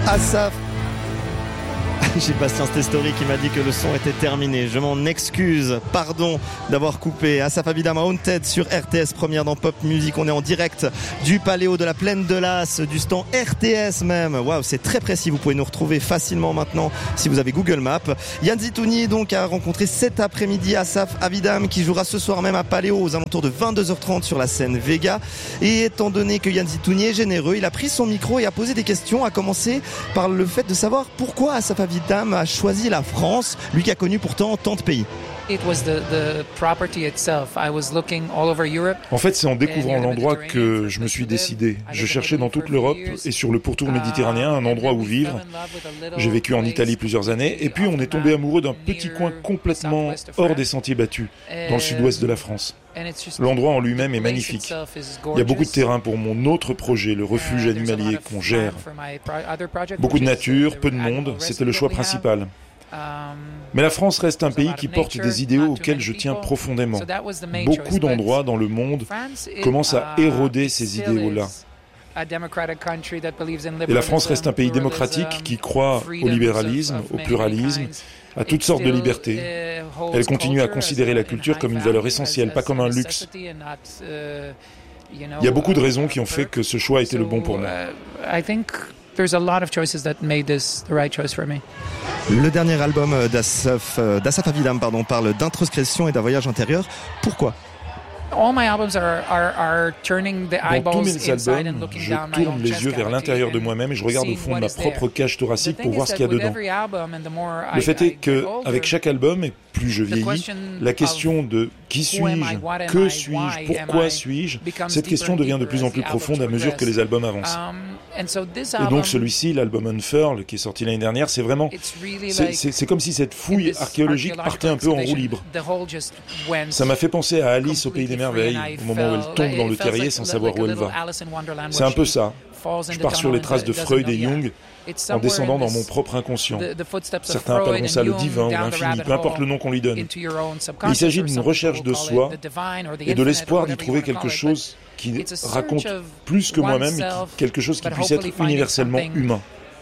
Asaf. J'ai Bastien Testori qui m'a dit que le son était terminé. Je m'en excuse, pardon d'avoir coupé. Asaf Abidam à Haunted sur RTS, première dans Pop Music. On est en direct du Paléo, de la Plaine de l'As, du stand RTS même. Waouh, c'est très précis. Vous pouvez nous retrouver facilement maintenant si vous avez Google Maps. Yann Zitouni donc a rencontré cet après-midi Asaf Abidam qui jouera ce soir même à Paléo aux alentours de 22h30 sur la scène Vega. Et étant donné que Yann Zitouni est généreux, il a pris son micro et a posé des questions, à commencer par le fait de savoir pourquoi Asaf Abidam a choisi la France, lui qui a connu pourtant tant de pays. En fait, c'est en découvrant l'endroit que je me suis décidé. Je cherchais dans toute l'Europe et sur le pourtour méditerranéen un endroit où vivre. J'ai vécu en Italie plusieurs années et puis on est tombé amoureux d'un petit coin complètement hors des sentiers battus, dans le sud-ouest de la France. L'endroit en lui-même est magnifique. Il y a beaucoup de terrain pour mon autre projet, le refuge animalier qu'on gère. Beaucoup de nature, peu de monde, c'était le choix principal. Mais la France reste un pays qui porte des idéaux auxquels je tiens profondément. Beaucoup d'endroits dans le monde commencent à éroder ces idéaux-là. Et la France reste un pays démocratique qui croit au libéralisme, au pluralisme, à toutes sortes de libertés. Elle continue à considérer la culture comme une valeur essentielle, pas comme un luxe. Il y a beaucoup de raisons qui ont fait que ce choix était le bon pour moi. Le dernier album d'Asaf Abidam parle d'introspection et d'un voyage intérieur. Pourquoi ? Dans tous mes albums, je tourne les yeux vers l'intérieur de moi-même et je regarde au fond de ma propre cage thoracique pour voir ce qu'il y a dedans. Le fait est qu'avec chaque album, et plus je vieillis, la question de qui suis-je, que suis-je, pourquoi suis-je, cette question devient de plus en plus profonde à mesure que les albums avancent. Et donc celui-ci, l'album Unfurl, qui est sorti l'année dernière, c'est vraiment, c'est comme si cette fouille archéologique partait un peu en roue libre. Ça m'a fait penser à Alice au Pays des Merveilles, au moment où elle tombe dans le terrier sans savoir où elle va. C'est un peu ça. Je pars sur les traces de Freud et Jung en descendant dans mon propre inconscient. Certains appelleront ça le divin ou l'infini, peu importe le nom qu'on lui donne. Il s'agit d'une recherche de soi et de l'espoir d'y trouver quelque chose qui raconte plus que moi-même, quelque chose qui puisse être universellement humain.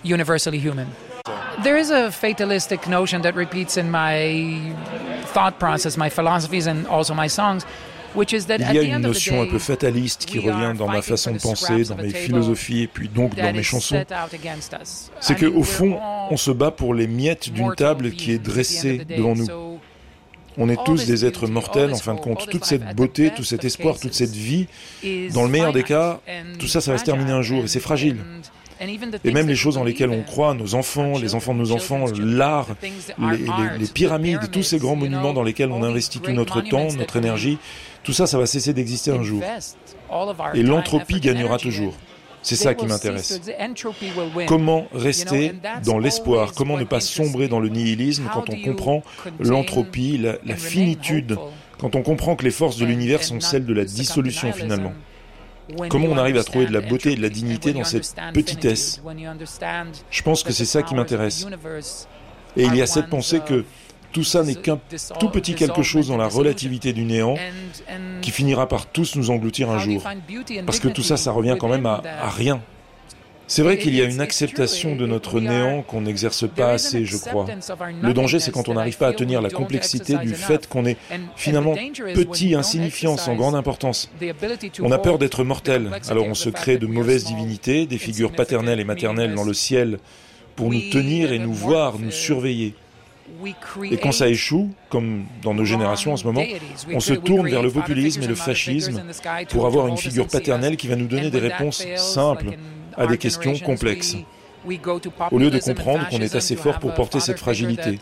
There is a fatalistic notion that repeats in my thought process, my philosophies and also my songs. Il y a une notion un peu fataliste qui revient dans ma façon de penser, dans mes philosophies et puis donc dans mes chansons. C'est qu'au fond, on se bat pour les miettes d'une table qui est dressée devant nous. On est tous des êtres mortels, en fin de compte. Toute cette beauté, tout cet espoir, toute cette vie, dans le meilleur des cas, tout ça, ça va se terminer un jour et c'est fragile. Et même les choses en lesquelles on croit, nos enfants, les enfants de nos enfants, l'art, les pyramides, tous ces grands monuments dans lesquels on investit tout notre temps, notre énergie, tout ça, ça va cesser d'exister un jour. Et l'entropie gagnera toujours. C'est ça qui m'intéresse. Comment rester dans l'espoir ? Comment ne pas sombrer dans le nihilisme quand on comprend l'entropie, la finitude, quand on comprend que les forces de l'univers sont celles de la dissolution finalement ? Comment on arrive à trouver de la beauté et de la dignité dans cette petitesse ? Je pense que c'est ça qui m'intéresse. Et il y a cette pensée que tout ça n'est qu'un tout petit quelque chose dans la relativité du néant qui finira par tous nous engloutir un jour. Parce que tout ça, ça revient quand même à rien. C'est vrai qu'il y a une acceptation de notre néant qu'on n'exerce pas assez, je crois. Le danger, c'est quand on n'arrive pas à tenir la complexité du fait qu'on est finalement petit, insignifiant, sans grande importance. On a peur d'être mortel, alors on se crée de mauvaises divinités, des figures paternelles et maternelles dans le ciel pour nous tenir et nous voir, nous surveiller. Et quand ça échoue, comme dans nos générations en ce moment, on se tourne vers le populisme et le fascisme pour avoir une figure paternelle qui va nous donner des réponses simples à des questions complexes, au lieu de comprendre qu'on est assez fort pour porter cette fragilité.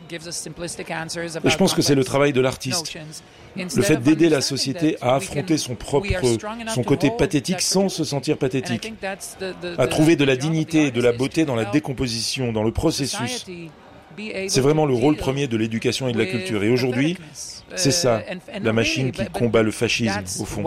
Et je pense que c'est le travail de l'artiste, le fait d'aider la société à affronter son côté pathétique sans se sentir pathétique, à trouver de la dignité et de la beauté dans la décomposition, dans le processus. C'est vraiment le rôle premier de l'éducation et de la culture. Et aujourd'hui, c'est ça, la machine qui combat le fascisme, au fond.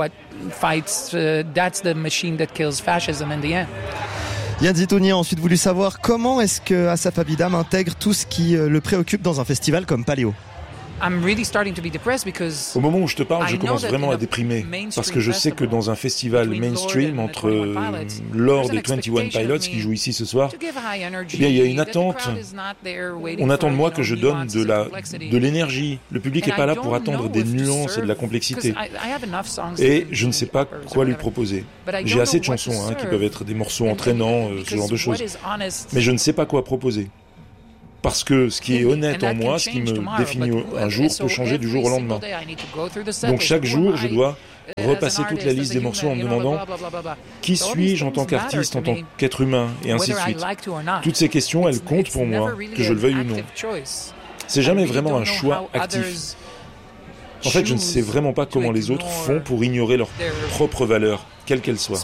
Yann Zitouni a ensuite voulu savoir comment est-ce que Asaf Abidam intègre tout ce qui le préoccupe dans un festival comme Paléo. Au moment où je te parle, je commence vraiment à déprimer parce que je sais que dans un festival mainstream entre Lorde et 21 Pilots qui jouent ici ce soir, eh bien, il y a une attente. On attend de moi que je donne de l'énergie. Le public n'est pas là pour attendre des nuances et de la complexité. Et je ne sais pas quoi lui proposer. J'ai assez de chansons qui peuvent être des morceaux entraînants, ce genre de choses. Mais je ne sais pas quoi proposer. Parce que ce qui est honnête en moi, ce qui me définit un jour, peut changer du jour au lendemain. Donc chaque jour, je dois repasser toute la liste des morceaux en me demandant qui suis-je en tant qu'artiste, en tant qu'être humain, et ainsi de suite. Toutes ces questions, elles comptent pour moi, que je le veuille ou non. C'est jamais vraiment un choix actif. En fait, je ne sais vraiment pas comment les autres font pour ignorer leurs propres valeurs, quelles qu'elles soient.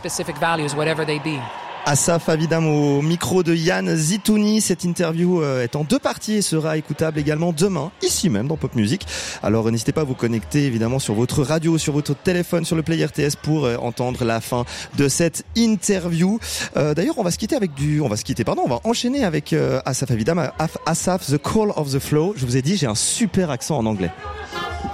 Asaf Avidam au micro de Yann Zitouni. Cette interview est en 2 parties et sera écoutable également demain, ici même dans Pop Music. Alors n'hésitez pas à vous connecter évidemment sur votre radio, sur votre téléphone, sur le player RTS pour entendre la fin de cette interview. D'ailleurs, on va enchaîner avec Asaf Avidam, Asaf, The Call of the Flow. Je vous ai dit, j'ai un super accent en anglais.